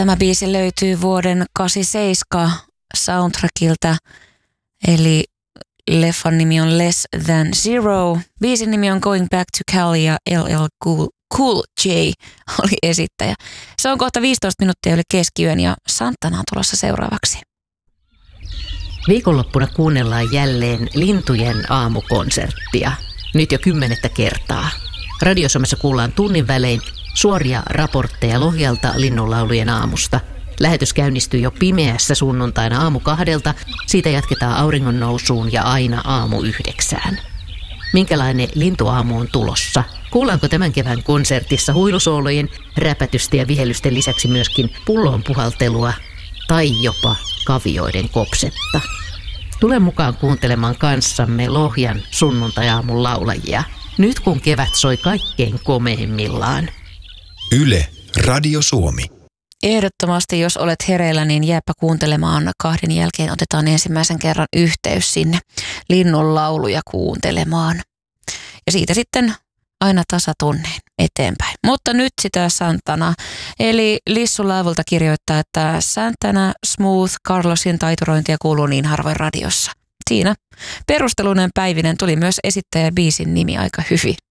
Tämä biisi löytyy vuoden 87 soundtrackilta, eli leffan nimi on Less Than Zero. Biisin nimi on Going Back to Cali ja LL Cool J oli esittäjä. Se on kohta 15 minuuttia yli keskiyön ja Santana on tulossa seuraavaksi. Viikonloppuna kuunnellaan jälleen lintujen aamukonserttia. Nyt jo 10. kertaa. Radiosomessa kuullaan tunnin välein suoria raportteja Lohjalta linnunlaulujen aamusta. Lähetys käynnistyy jo pimeässä sunnuntaina aamu 2. Siitä jatketaan auringon nousuun ja aina aamu 9. Minkälainen lintuaamu on tulossa? Kuullaanko tämän kevään konsertissa huilusoolojen, räpätysten ja vihellysten lisäksi myöskin pullon puhaltelua tai jopa kavioiden kopsetta? Tule mukaan kuuntelemaan kanssamme Lohjan sunnuntajaamun laulajia, nyt kun kevät soi kaikkein komeimmillaan. Yle, Radio Suomi. Ehdottomasti, jos olet hereillä, niin jääpä kuuntelemaan. 2 jälkeen otetaan ensimmäisen kerran yhteys sinne linnun lauluja kuuntelemaan. Ja siitä sitten aina tasatunneen eteenpäin. Mutta nyt sitä Santana. Eli Lissu Laivulta kirjoittaa, että Santana Smooth Carlosin taiturointia kuuluu niin harvoin radiossa. Siinä perustelunen Päivinen tuli myös esittäjä biisin nimi aika hyvin.